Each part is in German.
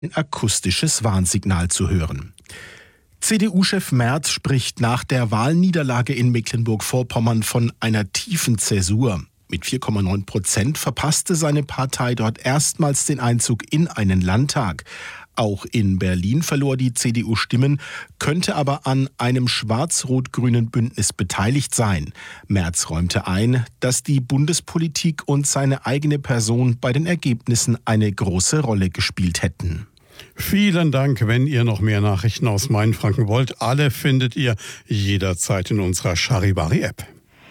ein akustisches Warnsignal zu hören. CDU-Chef Merz spricht nach der Wahlniederlage in Mecklenburg-Vorpommern von einer tiefen Zäsur. Mit 4,9% verpasste seine Partei dort erstmals den Einzug in einen Landtag. Auch in Berlin verlor die CDU Stimmen, könnte aber an einem schwarz-rot-grünen Bündnis beteiligt sein. Merz räumte ein, dass die Bundespolitik und seine eigene Person bei den Ergebnissen eine große Rolle gespielt hätten. Vielen Dank. Wenn ihr noch mehr Nachrichten aus Mainfranken wollt, alle findet ihr jederzeit in unserer Charivari-App.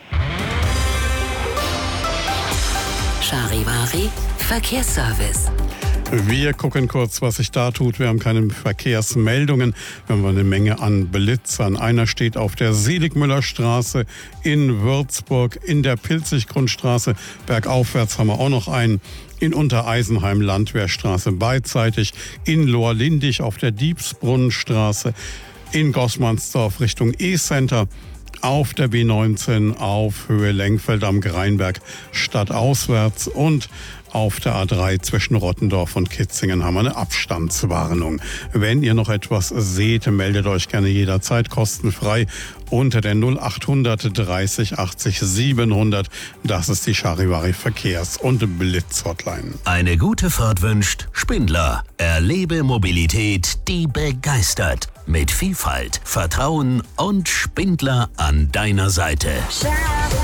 Charivari Verkehrsservice. Wir gucken kurz, was sich da tut. Wir haben keine Verkehrsmeldungen. Wir haben eine Menge an Blitzern. Einer steht auf der Seligmüllerstraße in Würzburg, in der Pilziggrundstraße. Bergaufwärts haben wir auch noch einen. In Untereisenheim, Landwehrstraße beidseitig. In Lohr-Lindig auf der Diebsbrunnenstraße. In Gossmannsdorf Richtung E-Center. Auf der B19 auf Höhe Lengfeld am Greinberg stadtauswärts und auf der A3 zwischen Rottendorf und Kitzingen haben wir eine Abstandswarnung. Wenn ihr noch etwas seht, meldet euch gerne jederzeit kostenfrei unter der 0800 30 80 700. Das ist die Charivari Verkehrs- und Blitz-Hotline. Eine gute Fahrt wünscht Spindler. Erlebe Mobilität, die begeistert. Mit Vielfalt, Vertrauen und Spindler an deiner Seite.